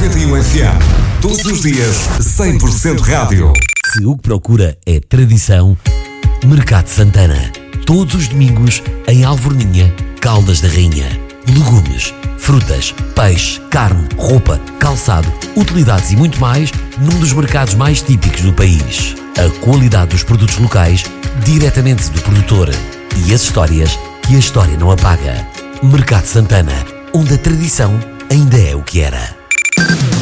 91 FM. Todos os dias, 100% rádio. Se o que procura é tradição, Mercado Santana. Todos os domingos em Alvorninha, Caldas da Rainha. Legumes, frutas, peixe, carne, roupa, calçado, utilidades e muito mais num dos mercados mais típicos do país. A qualidade dos produtos locais, diretamente do produtor. E as histórias que a história não apaga. Mercado Santana, onde a tradição ainda é o que era.